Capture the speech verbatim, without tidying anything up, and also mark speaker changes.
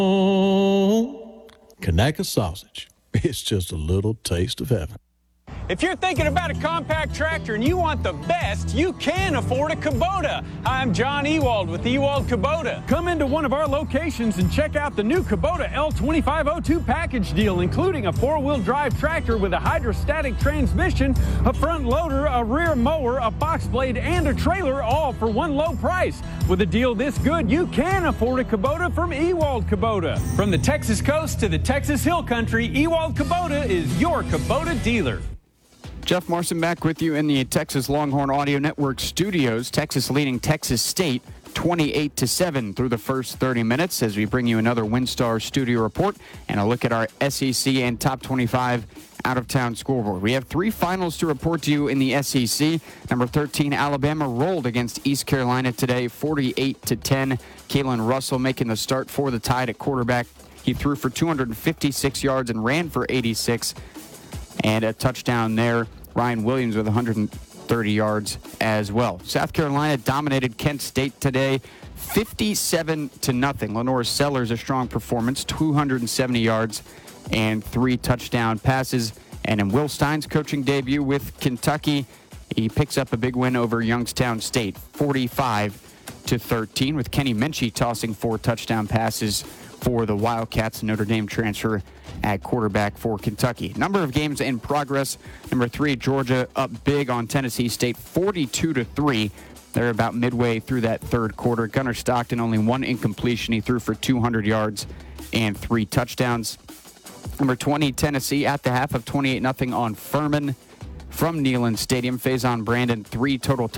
Speaker 1: Oh, Kanaka sausage. It's just a little taste of heaven.
Speaker 2: If you're thinking about a compact tractor and you want the best, you can afford a Kubota. Hi, I'm John Ewald with Ewald Kubota. Come into one of our locations and check out the new Kubota L twenty-five oh two package deal, including a four-wheel drive tractor with a hydrostatic transmission, a front loader, a rear mower, a box blade, and a trailer, all for one low price. With a deal this good, you can afford a Kubota from Ewald Kubota. From the Texas coast to the Texas Hill Country, Ewald Kubota is your Kubota dealer.
Speaker 3: Jeff Marson back with you in the Texas Longhorn Audio Network studios. Texas leading Texas State twenty-eight to seven through the first thirty minutes as we bring you another WinStar studio report and a look at our S E C and top twenty-five out-of-town scoreboard. We have three finals to report to you in the S E C. Number thirteen, Alabama rolled against East Carolina today, forty-eight to ten. Kalen Russell making the start for the Tide at quarterback. He threw for two hundred fifty-six yards and ran for eighty-six. And a touchdown there. Ryan Williams with one hundred thirty yards as well. South Carolina dominated Kent State today, fifty-seven to nothing. Lenore Sellers, a strong performance, two hundred seventy yards and three touchdown passes. And in Will Stein's coaching debut with Kentucky, he picks up a big win over Youngstown State, forty-five to thirteen, with Kenny Menchie tossing four touchdown passes for the Wildcats. Notre Dame transfer at quarterback for Kentucky. Number of games in progress. Number three, Georgia up big on Tennessee State, forty-two to three. They're about midway through that third quarter. Gunnar Stockton only one incompletion. He threw for two hundred yards and three touchdowns. Number twenty, Tennessee at the half of twenty-eight nothing on Furman from Neyland Stadium. Faison Brandon, three total